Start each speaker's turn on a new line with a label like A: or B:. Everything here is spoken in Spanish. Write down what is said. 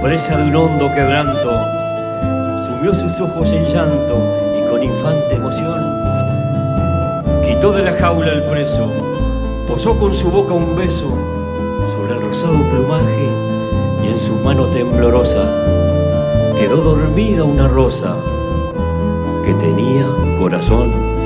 A: Presa de un hondo quebranto, sumió sus ojos en llanto y con infante emoción quitó de la jaula el preso, posó con su boca un beso sobre el rosado plumaje y en su mano temblorosa quedó dormida una rosa que tenía corazón.